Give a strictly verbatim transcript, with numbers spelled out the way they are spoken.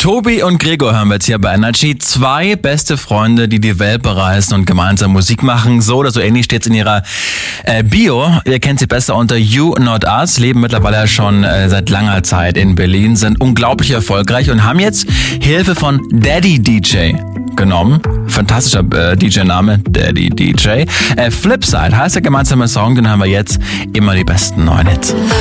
Tobi und Gregor hören wir jetzt hier bei Energy. Zwei beste Freunde, die die Welt bereisen und gemeinsam Musik machen. So oder so ähnlich steht's in ihrer äh, Bio. Ihr kennt sie besser unter You Not Us. Leben mittlerweile schon äh, seit langer Zeit in Berlin, sind unglaublich erfolgreich und haben jetzt Hilfe von Daddy D J genommen. Fantastischer äh, D J-Name, Daddy D J. Äh, Flipside heißt der gemeinsame Song, den haben wir jetzt. Immer die besten neuen Hits.